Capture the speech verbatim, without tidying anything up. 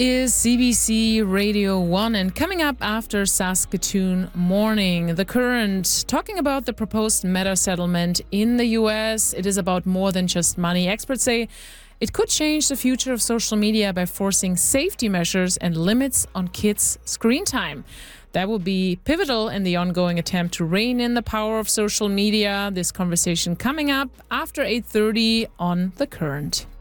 is C B C Radio one, and coming up after Saskatoon Morning, The Current, talking about the proposed Meta settlement in the U S. It is about more than just money. Experts say it could change the future of social media by forcing safety measures and limits on kids' screen time. That will be pivotal in the ongoing attempt to rein in the power of social media. This conversation coming up after eight thirty on The Current.